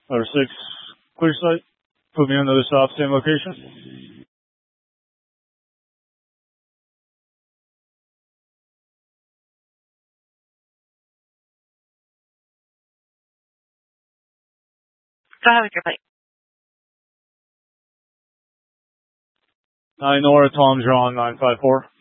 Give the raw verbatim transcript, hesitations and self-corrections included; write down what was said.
Number six, clear sight. Put me on the other stop, same location. Go ahead with your plate. nine Nora, Tom John, nine five four.